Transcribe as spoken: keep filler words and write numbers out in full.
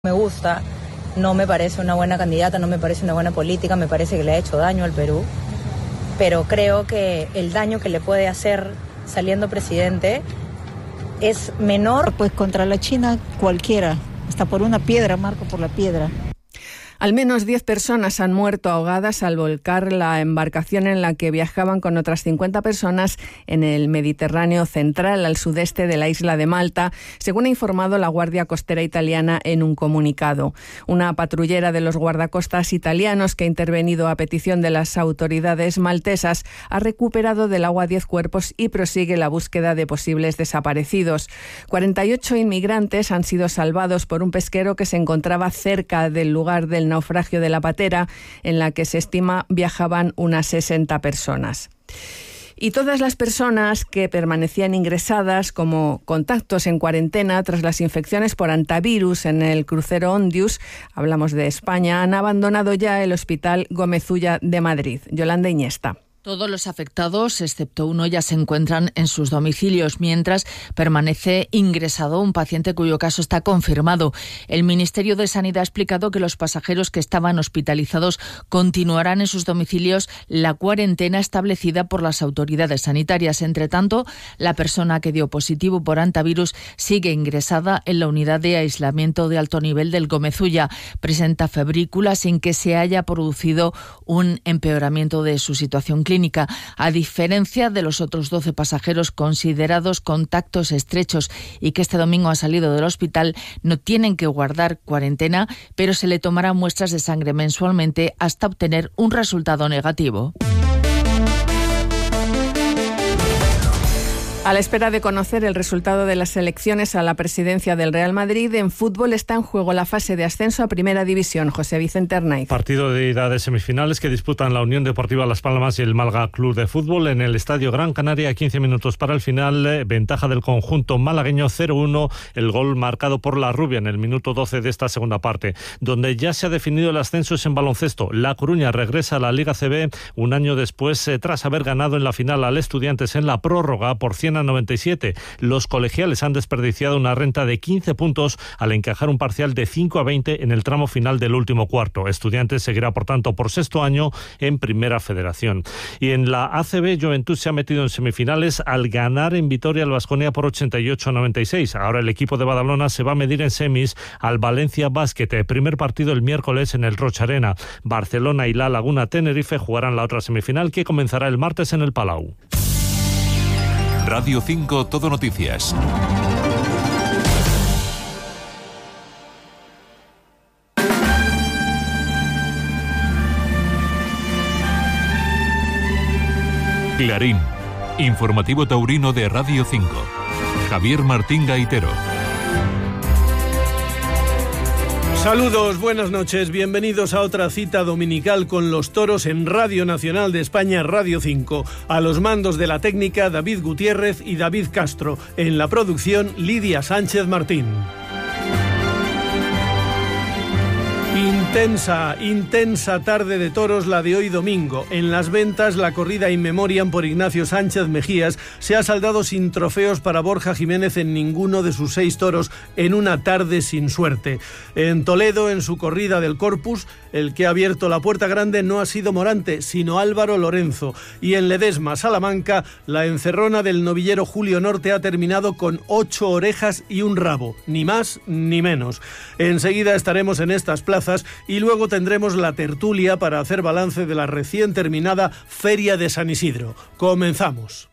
Me gusta, no me parece una buena candidata, no me parece una buena política, me parece que le ha hecho daño al Perú, pero creo que el daño que le puede hacer saliendo presidente es menor. Pues contra la China cualquiera, hasta por una piedra, marco por la piedra. Al menos diez personas han muerto ahogadas al volcar la embarcación en la que viajaban con otras cincuenta personas en el Mediterráneo central, al sudeste de la isla de Malta, según ha informado la Guardia Costera italiana en un comunicado. Una patrullera de los guardacostas italianos que ha intervenido a petición de las autoridades maltesas ha recuperado del agua diez cuerpos y prosigue la búsqueda de posibles desaparecidos. cuarenta y ocho inmigrantes han sido salvados por un pesquero que se encontraba cerca del lugar del naufragio de la patera, en la que se estima viajaban unas sesenta personas. Y todas las personas que permanecían ingresadas como contactos en cuarentena tras las infecciones por hantavirus en el crucero Ondius, hablamos de España, han abandonado ya el Hospital Gómez Ulla de Madrid. Yolanda Iñesta. Todos los afectados, excepto uno, ya se encuentran en sus domicilios, mientras permanece ingresado un paciente cuyo caso está confirmado. El Ministerio de Sanidad ha explicado que los pasajeros que estaban hospitalizados continuarán en sus domicilios la cuarentena establecida por las autoridades sanitarias. Entre tanto, la persona que dio positivo por hantavirus sigue ingresada en la unidad de aislamiento de alto nivel del Gómez Ulla. Presenta febrícula sin que se haya producido un empeoramiento de su situación clínica. clínica, a diferencia de los otros doce pasajeros considerados contactos estrechos y que este domingo han salido del hospital, no tienen que guardar cuarentena, pero se le tomarán muestras de sangre mensualmente hasta obtener un resultado negativo. A la espera de conocer el resultado de las elecciones a la presidencia del Real Madrid, en fútbol está en juego la fase de ascenso a Primera División. José Vicente Arnaiz. Partido de ida de semifinales que disputan la Unión Deportiva Las Palmas y el Málaga Club de Fútbol en el Estadio Gran Canaria. quince minutos para el final, ventaja del conjunto malagueño cero uno, el gol marcado por La Rubia en el minuto doce de esta segunda parte. Donde ya se ha definido el ascenso es en baloncesto. La Coruña regresa a la Liga C B un año después, eh, tras haber ganado en la final al Estudiantes en la prórroga por cien a noventa y siete. Los colegiales han desperdiciado una renta de quince puntos al encajar un parcial de cinco a veinte en el tramo final del último cuarto. Estudiantes seguirá, por tanto, por sexto año en Primera Federación. Y en la A C B, Juventud se ha metido en semifinales al ganar en Vitoria al Baskonia por ochenta y ocho a noventa y seis. Ahora el equipo de Badalona se va a medir en semis al Valencia Basket. Primer partido el miércoles en el Rocha Arena. Barcelona y La Laguna Tenerife jugarán la otra semifinal, que comenzará el martes en el Palau. Radio cinco Todo Noticias. Clarín, informativo taurino de Radio cinco. Javier Martín Gaitero. Saludos, buenas noches, bienvenidos a otra cita dominical con los toros en Radio Nacional de España, Radio cinco. A los mandos de la técnica, David Gutiérrez y David Castro. En la producción, Lidia Sánchez Martín. Intensa, intensa tarde de toros la de hoy domingo. En las ventas, la corrida In Memoriam por Ignacio Sánchez Mejías se ha saldado sin trofeos para Borja Jiménez en ninguno de sus seis toros, en una tarde sin suerte. En Toledo, en su corrida del Corpus, el que ha abierto la puerta grande no ha sido Morante, sino Álvaro Lorenzo. Y en Ledesma, Salamanca, la encerrona del novillero Julio Norte ha terminado con ocho orejas y un rabo, ni más ni menos. Enseguida estaremos en estas plazas y luego tendremos la tertulia para hacer balance de la recién terminada Feria de San Isidro. Comenzamos.